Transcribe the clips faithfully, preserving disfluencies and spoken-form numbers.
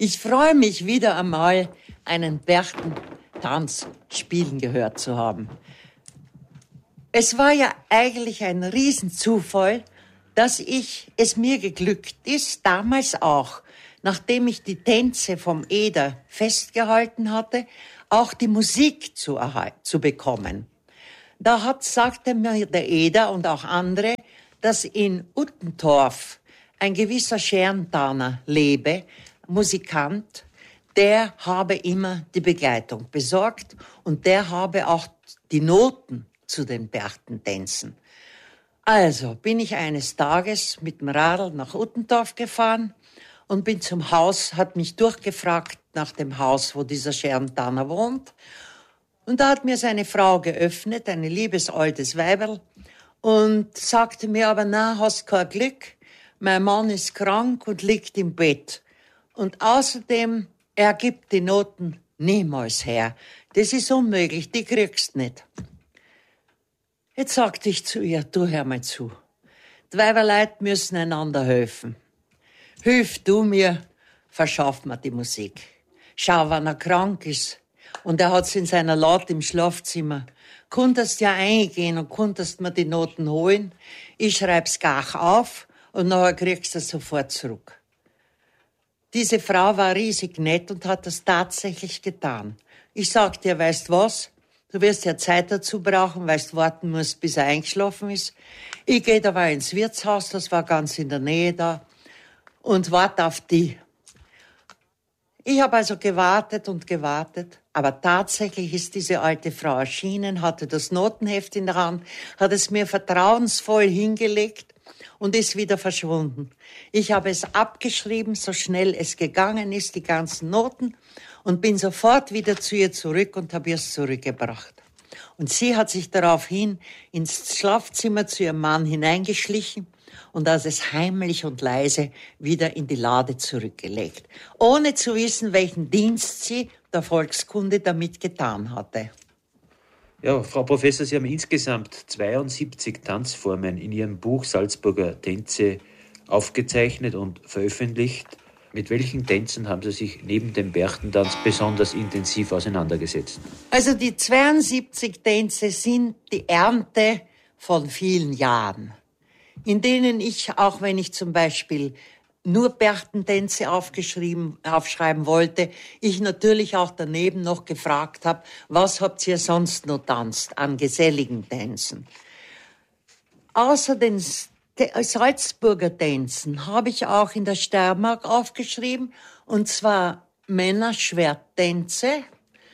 Ich freue mich, wieder einmal einen Berchtentanz spielen gehört zu haben. Es war ja eigentlich ein Riesenzufall, dass ich, es mir geglückt ist, damals auch, nachdem ich die Tänze vom Eder festgehalten hatte, auch die Musik zu, zu bekommen. Da hat, sagte mir der Eder und auch andere, dass in Uttentorf ein gewisser Scherntaner lebe, Musikant, der habe immer die Begleitung besorgt und der habe auch die Noten zu den Berchtentänzen. Also bin ich eines Tages mit dem Radl nach Uttentorf gefahren und bin zum Haus, hat mich durchgefragt nach dem Haus, wo dieser Scherntaner wohnt. Und da hat mir seine Frau geöffnet, ein liebes altes Weiberl, und sagte mir aber, na, hast kein Glück, mein Mann ist krank und liegt im Bett. Und außerdem, er gibt die Noten niemals her. Das ist unmöglich, die kriegst nicht. Jetzt sagte ich zu ihr, du hör mal zu. Die Weiberleute müssen einander helfen. Hilf du mir, verschaff mir die Musik. Schau, wenn er krank ist und er hat's in seiner Laut im Schlafzimmer, konntest ja eingehen und konntest mir die Noten holen. Ich schreib's gleich auf und nachher kriegst du es sofort zurück. Diese Frau war riesig nett und hat das tatsächlich getan. Ich sagte ihr, weißt was? Du wirst ja Zeit dazu brauchen, weil du warten musst, bis er eingeschlafen ist. Ich gehe da mal ins Wirtshaus, das war ganz in der Nähe da, und warte auf die. Ich habe also gewartet und gewartet, aber tatsächlich ist diese alte Frau erschienen, hatte das Notenheft in der Hand, hat es mir vertrauensvoll hingelegt und ist wieder verschwunden. Ich habe es abgeschrieben, so schnell es gegangen ist, die ganzen Noten, und bin sofort wieder zu ihr zurück und habe ihr es zurückgebracht. Und sie hat sich daraufhin ins Schlafzimmer zu ihrem Mann hineingeschlichen und hat es heimlich und leise wieder in die Lade zurückgelegt, ohne zu wissen, welchen Dienst sie der Volkskunde damit getan hatte. Ja, Frau Professor, Sie haben insgesamt zweiundsiebzig Tanzformen in Ihrem Buch Salzburger Tänze aufgezeichnet und veröffentlicht. Mit welchen Tänzen haben Sie sich neben dem Berchtentanz besonders intensiv auseinandergesetzt? Also die zweiundsiebzig Tänze sind die Ernte von vielen Jahren, in denen ich, auch wenn ich zum Beispiel nur Berchtentänze aufgeschrieben, aufschreiben wollte, ich natürlich auch daneben noch gefragt habe, was habt ihr sonst noch tanzt an geselligen Tänzen? Außer den Salzburger Tänzen habe ich auch in der Steiermark aufgeschrieben, und zwar Männerschwerttänze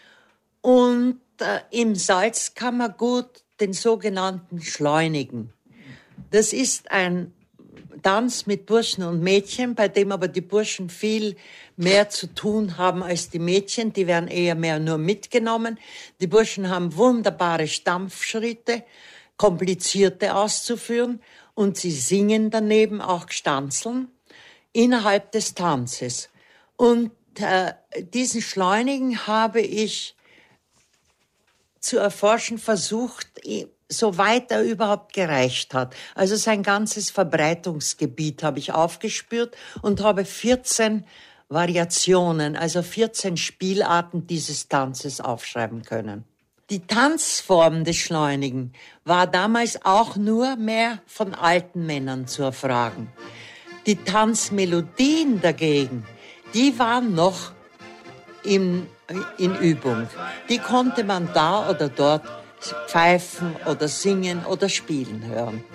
und äh, im Salzkammergut den sogenannten Schleunigen. Das ist ein Tanz mit Burschen und Mädchen, bei dem aber die Burschen viel mehr zu tun haben als die Mädchen. Die werden eher mehr nur mitgenommen. Die Burschen haben wunderbare Stampfschritte, komplizierte auszuführen, und sie singen daneben auch Gstanzeln innerhalb des Tanzes. Und äh, diesen Schleunigen habe ich zu erforschen versucht, soweit er überhaupt gereicht hat. Also sein ganzes Verbreitungsgebiet habe ich aufgespürt und habe vierzehn Variationen, also vierzehn Spielarten dieses Tanzes aufschreiben können. Die Tanzform des Schleunigen war damals auch nur mehr von alten Männern zu erfragen. Die Tanzmelodien dagegen, die waren noch in, in Übung. Die konnte man da oder dort pfeifen oder singen oder spielen hören.